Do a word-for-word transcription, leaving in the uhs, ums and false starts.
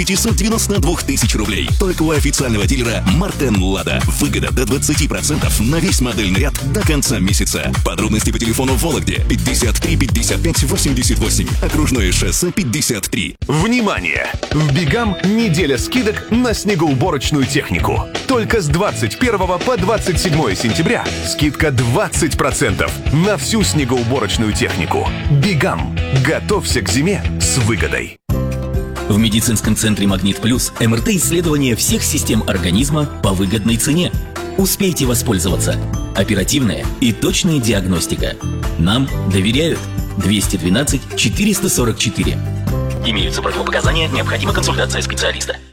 пятьсот девяносто две тысячи рублей. Только у официального дилера Мартен Лада. Выгода до двадцати процентов на весь модельный ряд до конца месяца. Подробности по телефону в Вологде пятьдесят три пятьдесят пять восемьдесят восемь. Окружное шоссе пятьдесят три. Внимание! В Бигам неделя скидок на снегоуборочную технику. Только с двадцать первого по двадцать седьмое сентября скидка двадцать процентов на всю снегоуборочную технику. Бигам. Готовься к зиме с выгодой. В медицинском центре «Магнит Плюс» эм эр тэ-исследование всех систем организма по выгодной цене. Успейте воспользоваться. Оперативная и точная диагностика. Нам доверяют. двести двенадцать четыреста сорок четыре. Имеются противопоказания, необходима консультация специалиста.